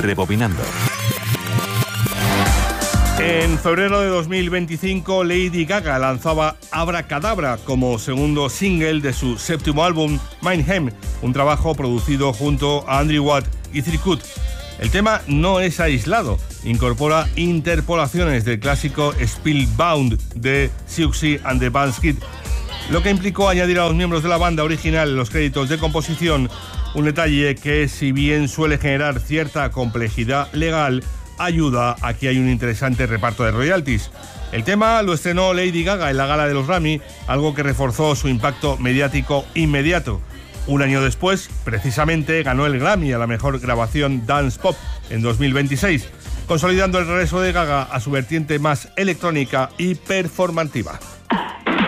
Rebobinando. En febrero de 2025, Lady Gaga lanzaba Abracadabra como segundo single de su séptimo álbum, Mayhem, un trabajo producido junto a Andrew Watt y Thirkut. El tema no es aislado, incorpora interpolaciones del clásico Spellbound de Siouxsie and the Banshees, lo que implicó añadir a los miembros de la banda original en los créditos de composición, un detalle que, si bien suele generar cierta complejidad legal, ayuda a que haya un interesante reparto de royalties. El tema lo estrenó Lady Gaga en la gala de los Grammy, algo que reforzó su impacto mediático inmediato. Un año después, precisamente, ganó el Grammy a la mejor grabación Dance Pop en 2026, consolidando el regreso de Gaga a su vertiente más electrónica y performativa.